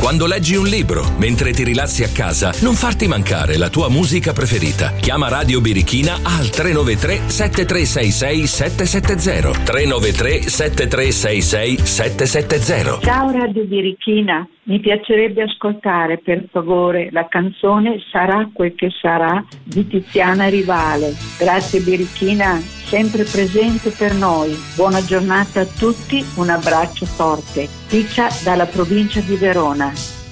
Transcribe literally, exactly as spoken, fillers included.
quando leggi un libro, mentre ti rilassi a casa, non farti mancare la tua musica preferita. Chiama Radio Birichina al tre nove tre sette tre sei sei sette sette zero. tre nove tre sette tre sei sei sette sette zero. Ciao Radio Birichina, mi piacerebbe ascoltare per favore la canzone Sarà quel che sarà di Tiziana Rivale. Grazie Birichina, sempre presente per noi. Buona giornata a tutti, un abbraccio forte. Ticia dalla provincia di Verona.